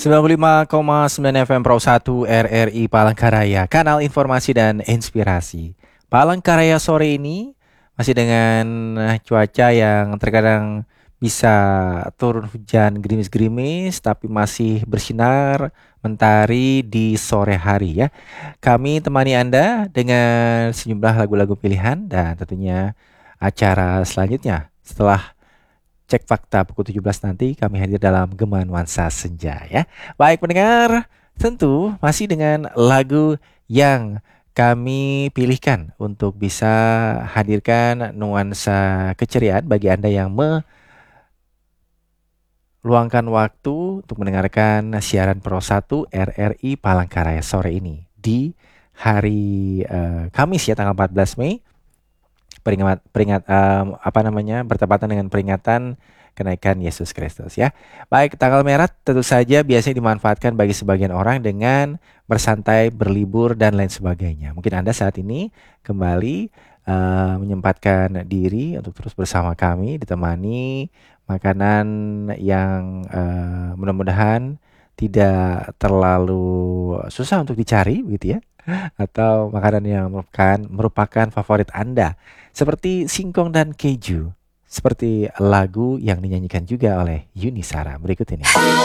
95,9 FM Pro 1 RRI Palangkaraya, kanal informasi dan inspirasi. Palangkaraya sore ini masih dengan cuaca yang terkadang bisa turun hujan gerimis-gerimis, tapi masih bersinar mentari di sore hari ya. Kami temani Anda dengan sejumlah lagu-lagu pilihan dan tentunya acara selanjutnya setelah cek fakta pukul 17 nanti kami hadir dalam Gema Nuansa Senja ya. Baik pendengar, tentu masih dengan lagu yang kami pilihkan untuk bisa hadirkan nuansa keceriaan bagi Anda yang meluangkan waktu untuk mendengarkan siaran Pro 1 RRI Palangkaraya sore ini di hari Kamis ya, tanggal 14 Mei. Bertepatan dengan peringatan kenaikan Yesus Kristus ya. Baik, tanggal merah tentu saja biasanya dimanfaatkan bagi sebagian orang dengan bersantai, berlibur dan lain sebagainya. Mungkin Anda saat ini kembali menyempatkan diri untuk terus bersama kami, ditemani makanan yang mudah-mudahan tidak terlalu susah untuk dicari begitu ya, atau makanan yang merupakan favorit Anda seperti singkong dan keju, seperti lagu yang dinyanyikan juga oleh Yuni Sara berikut ini.